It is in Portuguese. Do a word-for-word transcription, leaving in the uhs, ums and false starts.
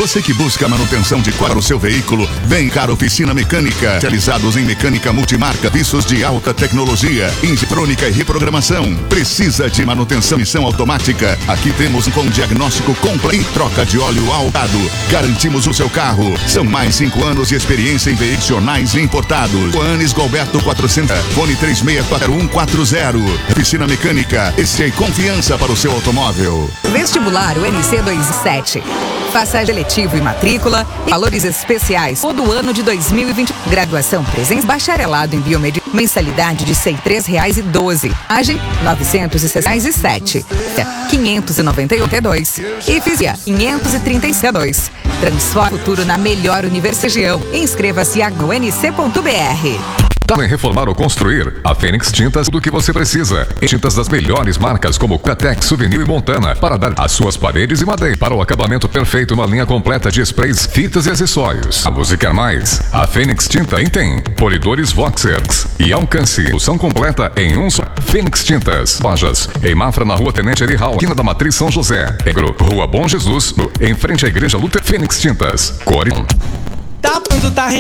Você que busca manutenção de para o seu veículo, vem para a Oficina Mecânica. Especializados em mecânica multimarca, pisos de alta tecnologia, eletrônica e reprogramação. Precisa de manutenção e missão automática? Aqui temos com diagnóstico completo e troca de óleo ao lado. Garantimos o seu carro. São mais cinco anos de experiência em veículos importados. Joanes Galberto quatrocentos, fone três seis quatro um quatro zero. Oficina Mecânica, esse é confiança para o seu automóvel. Vestibular U N C vinte e sete. Faça seletivo e matrícula e valores especiais todo ano de dois mil e vinte. Graduação presencial, bacharelado em biomedicina, mensalidade de cem e três reais e doze. Agem novecentos e sessenta reais e sete. quinhentos e noventa e oito e dois. E física quinhentos e trinta e dois. Transforme o futuro na melhor universidade. Inscreva-se a u n c ponto b r. Em reformar ou construir, a Fênix Tintas do que você precisa. Em tintas das melhores marcas como Catex, Souvenir e Montana para dar às suas paredes e madeira para o acabamento perfeito, uma linha completa de sprays, fitas e acessórios. A você quer mais? A Fênix Tinta tem polidores Voxers e alcance. Solução completa em um só. Fênix Tintas. Lojas em Mafra, na Rua Tenente Erihal, esquina da Matriz São José. Negro, Rua Bom Jesus, no, em frente à Igreja Luther. Fênix Tintas. Core. Tá, tá